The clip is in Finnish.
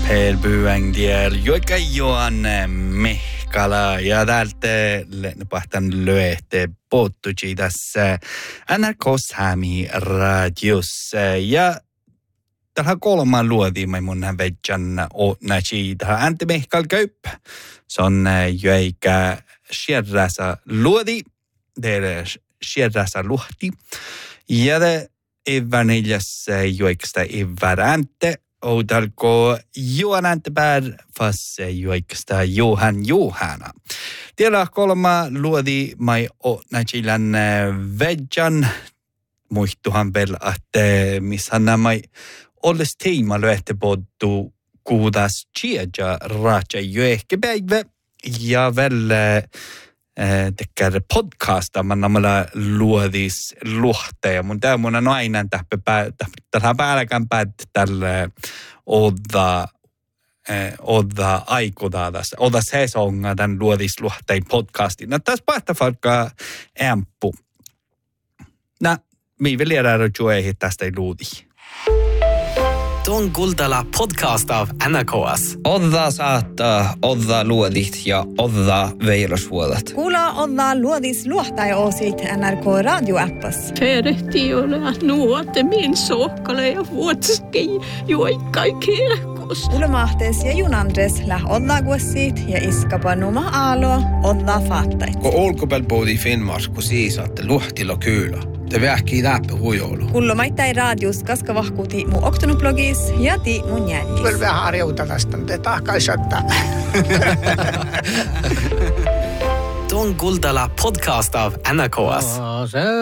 Helbyäng tiel joika Johan Mehkala ja täältä pahtan löehte pottuji tässä NRK Sami radios ja tällä kolman luodimme mun vejan näci tähän Antti Mehkal Köyp. Se on joika sierrässä luodi, teille sierrässä luhti ja te evangeliassa joiksta evarante. Outalko Johan Antepär fasse joiksta Johanna. Tiellä kolma luodi mai o nächilän vejan. Muistuhan vel, että missä nämä olles teema lyötte poddu kuudas tjeja raatja jo ehkä päivä. Ja vel tekkär podcasta man namalla luodis luhteja. Mun tää mun on aina tällä päälläkään päät tälle odda aikodadas. Odda sesonga tän luodis luhtein podcastin. No tässä päästä falkaa ämppu. Mi vill göra det tästä ei luudi. Tuon Kultala podcast av NRKs. Odda saattaa, odda luodit ja odda veilosvuodat. Kuulla odda luodis luohtaja-osit NRK radioappas. Perehtiölle nuote min sokkale ja vuotski joikkai kirkos. Ulmahtes ja junandres läh odda guossit ja iskapa numa aalo odda faattait. Kun olkopääl poodi Finnmark, kun siisaatte luhtilla kyylä. Te vähkii läpi huijoulu. Kullomaittai radius kaska vahkuuti mu oktonublogis ja ti mun jäljis. Kyllä vähän harjoitatasta, mutta tahkaisattaa. Tuon Kultala podcast av NRKs.